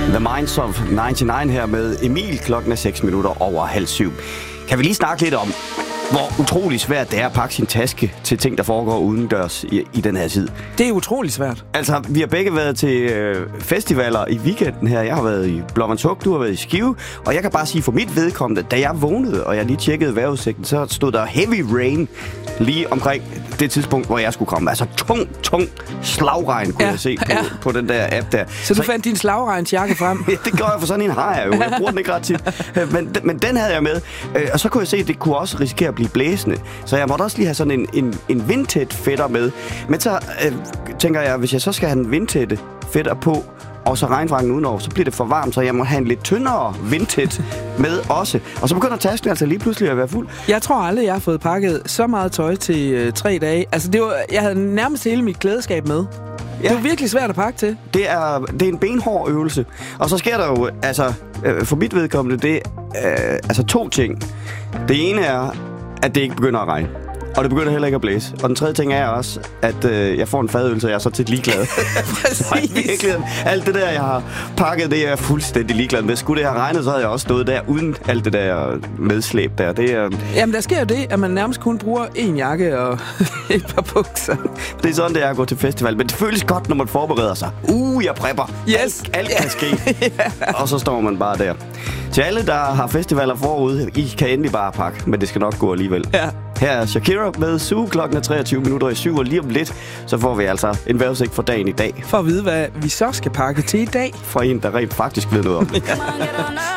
The Minds of 99 her med Emil. Klokken er 6:06. Kan vi lige snakke lidt om, hvor utrolig svært det er at pakke sin taske til ting, der foregår udendørs i den her tid? Det er utrolig svært. Altså, vi har begge været til festivaler i weekenden her. Jeg har været i Blåvandshuk, du har været i Skive. Og jeg kan bare sige for mit vedkommende, da jeg vågnede, og jeg lige tjekkede vejrudsigten, så stod der heavy rain lige omkring det tidspunkt, hvor jeg skulle komme. Altså tung slagregn, kunne jeg se på den der app der. Så du fandt din slagregnsjakke frem? Ja, det gør jeg, for sådan en har jeg jo. Jeg bruger den ikke ret tit. Men den havde jeg med. Og så kunne jeg se, at det kunne også risikere at blive blæsende. Så jeg måtte også lige have sådan en vindtæt fætter med. Men så tænker jeg, hvis jeg så skal have en vindtætte fætter på, og så regnfangen udenover, så bliver det for varmt, så jeg må have en lidt tyndere vindtæt med også. Og så begynder tasken altså lige pludselig at være fuld. Jeg tror aldrig, jeg har fået pakket så meget tøj til 3 dage. Altså, jeg havde nærmest hele mit klædeskab med. Ja. Det er virkelig svært at pakke til. Det er en benhård øvelse. Og så sker der jo, altså, for mit vedkommende, altså 2 ting. Det ene er, at det ikke begynder at regne. Og det begynder heller ikke at blæse. Og den tredje ting er også, at jeg får en fadøl, så jeg er så tit ligeglad. Præcis. Alt det der, jeg har pakket, det er jeg fuldstændig ligeglad med. Skulle det have regnet, så havde jeg også stået der uden alt det der medslæb der. Jamen, der sker jo det, at man nærmest kun bruger 1 jakke og et par bukser. Det er sådan, det er at gå til festival. Men det føles godt, når man forbereder sig. Jeg prepper. Yes. Alt kan ske. Og så står man bare der. Til alle, der har festivaler forud, I kan endelig bare pakke, men det skal nok gå alligevel. Ja. Her er Shakira med Zoo. Klokken er 23:07, og lige om lidt, så får vi altså en vejrudsigt for dagen i dag. For at vide, hvad vi så skal pakke til i dag. Fra en, der rent faktisk ved noget om det.